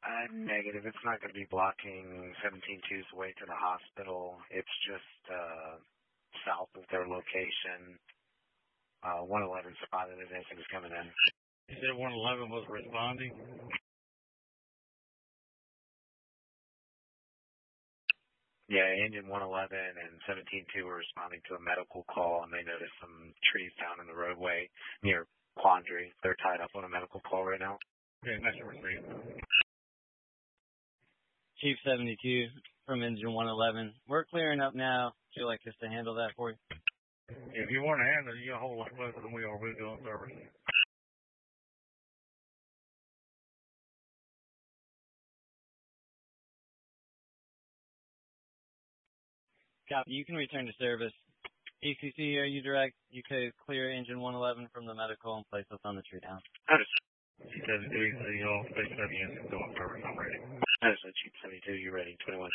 Negative. It's not going to be blocking 17-2's way to the hospital. It's just south of their location. 111 spotted it as it was coming in. You said 111 was responding? Yeah, engine 111 and 17-2 were responding to a medical call, and they noticed some trees down in the roadway near Quandary. They're tied up on a medical call right now. Okay, nice to receive. Chief 72 from engine 111. We're clearing up now. Would you like us to handle that for you? If you want to handle it, you're a whole lot closer than we are. We're doing service. Copy. You can return to service. ECC, are you direct? You could clear engine 111 from the medical and place us on the tree down. Understood. Chief 72, y'all, station up against doing service. I'm ready. Understood, Chief 72. You ready? 21